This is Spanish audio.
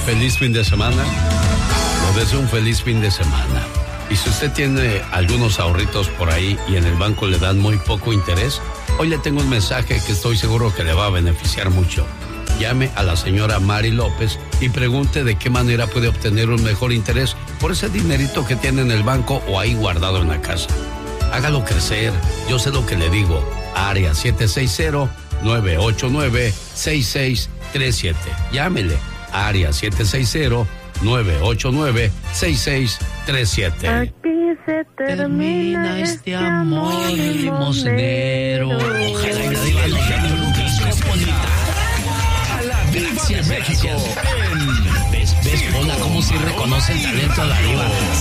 feliz fin de semana. Les deseo un feliz fin de semana. Y si usted tiene algunos ahorritos por ahí y en el banco le dan muy poco interés, hoy le tengo un mensaje que estoy seguro que le va a beneficiar mucho. Llame a la señora Mari López y pregunte de qué manera puede obtener un mejor interés por ese dinerito que tiene en el banco o ahí guardado en la casa. Hágalo crecer. Yo sé lo que le digo. Área 760-989-6637. Llámele. Área 760-989-6637. Aquí se termina este amor limosnero. Ojalá y la diva lo vea nunca. Es bonita. Gracias, México. ¿Ves, Pola, cómo si reconoce el talento a la diva?